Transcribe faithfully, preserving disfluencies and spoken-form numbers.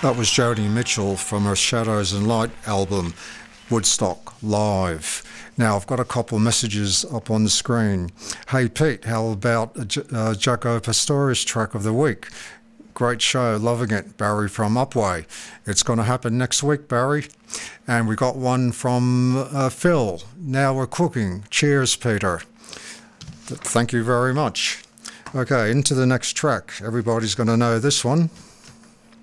That was Joni Mitchell from her Shadows and Light album, Woodstock Live. Now, I've got a couple of messages up on the screen. Hey, Pete, how about a J- uh, Jaco Pastorius track of the week? Great show, loving it. Barry from Upway. It's going to happen next week, Barry. And we got one from uh, Phil. Now we're cooking. Cheers, Peter. Thank you very much. Okay, into the next track. Everybody's going to know this one.